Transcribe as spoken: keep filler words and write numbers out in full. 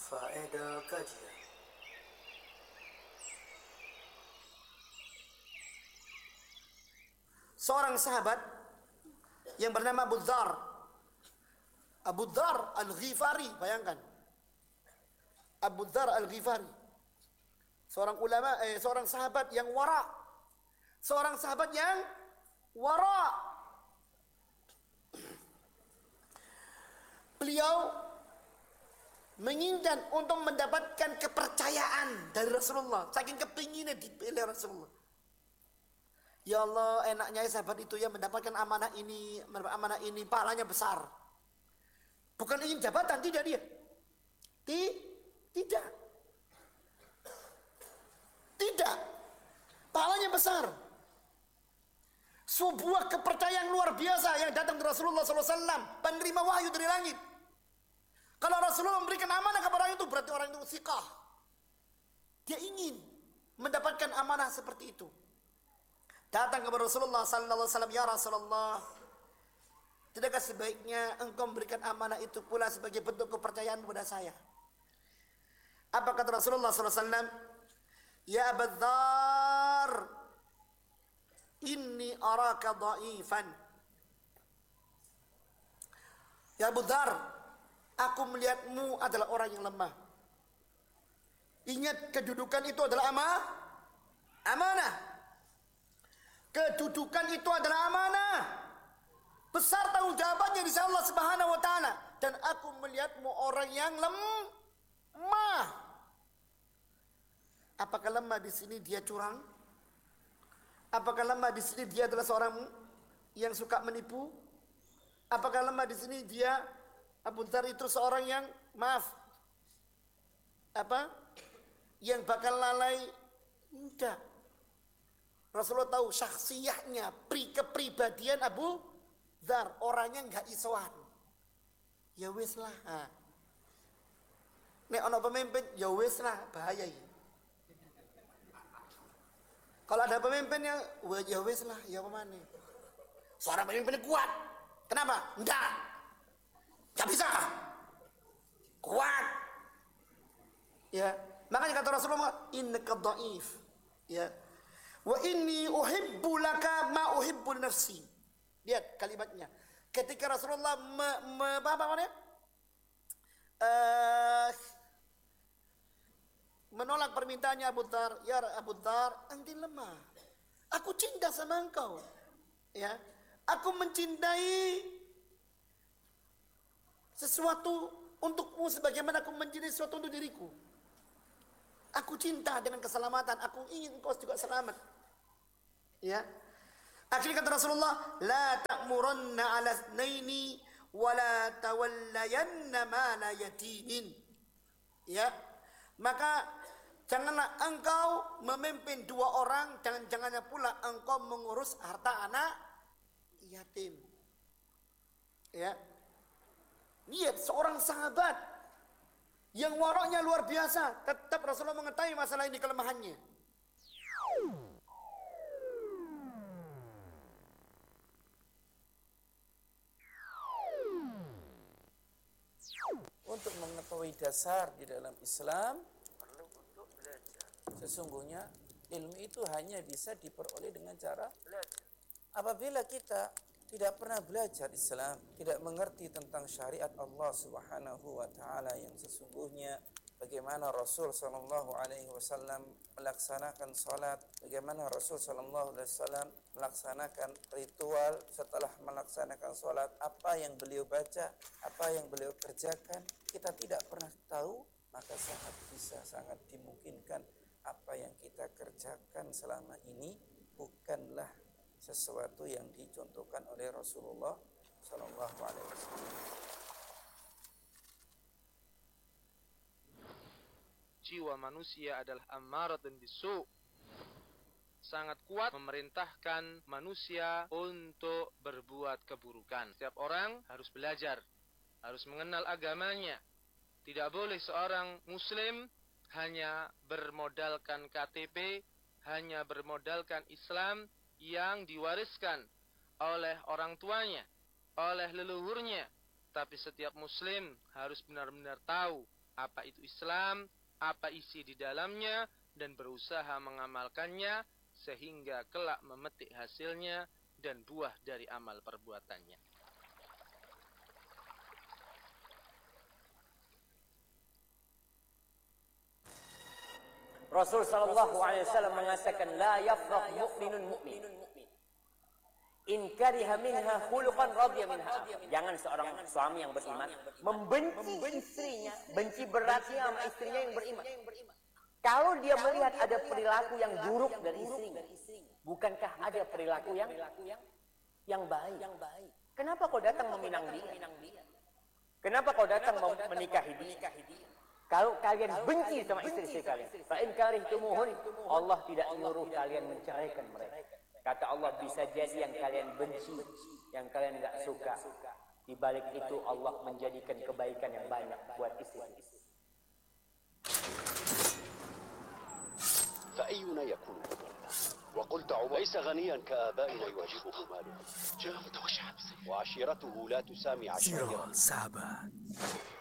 Faedah kajian. Seorang sahabat yang bernama Abu Dzar, Abu Dzar Al-Ghifari, bayangkan, Abu Dzar Al-Ghifari, seorang ulama, eh, seorang sahabat yang wara, seorang sahabat yang wara. Beliau menginginkan untuk mendapatkan kepercayaan dari Rasulullah, saking kepinginnya dipilih Rasulullah. Ya Allah, enaknya sahabat itu ya mendapatkan amanah ini, amanah ini, pahalanya besar. Bukan ingin jabatan, tidak dia. Ti, tidak. Tidak. Pahalanya besar. Sebuah kepercayaan luar biasa yang datang dari Rasulullah shallallahu alaihi wasallam, penerima wahyu dari langit. Kalau Rasulullah memberikan amanah kepada orang itu, berarti orang itu thiqah. Dia ingin mendapatkan amanah seperti itu. Datang kepada Rasulullah sallallahu alaihi wasallam, ya Rasulullah, tidakkah sebaiknya engkau memberikan amanah itu pula sebagai bentuk kepercayaan kepada saya? Apa kata Rasulullah sallallahu alaihi wasallam? Ya Abu Dzar, inni araka dhaifan. Ya Abu Dzar, aku melihatmu adalah orang yang lemah. Ingat, kedudukan itu adalah amanah. Amanah. Kedudukan itu adalah amanah. Besar tanggung jawabannya di sisi Allah Subhanahu wa taala, dan aku melihatmu orang yang lemah. Apakah lemah di sini dia curang? Apakah lemah di sini dia adalah seorang yang suka menipu? Apakah lemah di sini dia Abu Dzar itu seorang yang maaf apa? Yang bakal lalai? Enggak. Rasulullah tahu syakhsiyahnya, pri kepribadian Abu Dzar, orangnya enggak isoan. Ya wis lah. Nek ana pemimpin, ya wis lah, bahaya ini. Kalau ada pemimpin yang ya wis lah, ya pemane. Seorang pemimpin kuat. Kenapa? Enggak. Enggak bisa. Kuat. Ya, makanya kata Rasulullah, innaka dhaif. Ya. Wa inni uhibbu laka ma uhibbu nafsi. Lihat kalimatnya. Ketika Rasulullah me, me, apa namanya? Uh, menolak permintaannya Abu Dzar, ya Abu Dzar, ente lemah. Aku cinta sama engkau. Ya. Aku mencintai sesuatu untukmu sebagaimana aku mencintai sesuatu untuk diriku. Aku cinta dengan keselamatan, aku ingin engkau juga selamat. Ya. Akhirnya kata Rasulullah, la ta'muranna 'ala itsnaini wa la tawallayanna ma la yatinin. Ya. Maka janganlah engkau memimpin dua orang, dan jangannya pula engkau mengurus harta anak yatim. Ya. Lihat seorang sahabat yang waraknya luar biasa, tetap Rasulullah mengetahui masalah ini, kelemahannya. Untuk mengetahui dasar di dalam Islam, perlu untuk belajar. Sesungguhnya ilmu itu hanya bisa diperoleh dengan cara belajar. Apabila kita tidak pernah belajar Islam, tidak mengerti tentang syariat Allah Subhanahu wa taala yang sesungguhnya, bagaimana Rasul sallallahu alaihi wasallam melaksanakan salat, bagaimana Rasul sallallahu alaihi wasallam melaksanakan ritual setelah melaksanakan salat, apa yang beliau baca, apa yang beliau kerjakan, kita tidak pernah tahu, maka sangat bisa, sangat dimungkinkan apa yang kita kerjakan selama ini bukanlah sesuatu yang dicontohkan oleh Rasulullah sallallahu alaihi wasallam. Jiwa manusia adalah ammaratun bisu', sangat kuat memerintahkan manusia untuk berbuat keburukan. Setiap orang harus belajar, harus mengenal agamanya. Tidak boleh seorang muslim hanya bermodalkan K T P, hanya bermodalkan Islam yang diwariskan oleh orang tuanya, oleh leluhurnya. Tapi setiap muslim harus benar-benar tahu apa itu Islam, apa isi di dalamnya, dan berusaha mengamalkannya sehingga kelak memetik hasilnya dan buah dari amal perbuatannya. Rasul sallallahu alaihi wasallam mengatakan la yafraq mu'minun mu'min in kariha minha khuluqan radiya minha. Jangan seorang suami yang beriman membenci istrinya, benci beratnya sama istrinya yang beriman. Kalau dia melihat ada perilaku yang buruk dari istrinya, bukankah ada perilaku yang yang baik? Kenapa kau datang meminang dia? Kenapa kau datang menikahi dia? Kalau kalian benci sama istri-istri kalian, fa in karihtumuhun, Allah tidak menyuruh kalian menceraikan mereka. Kata Allah, bisa jadi yang kalian benci, yang kalian enggak suka, di balik itu Allah menjadikan kebaikan yang banyak buat istri-istri. فأينا يكون مضلا وقلت عمر ليس غنيا كآبائنا يواجهه ماله وعشيرته لا تسامي عشيرته.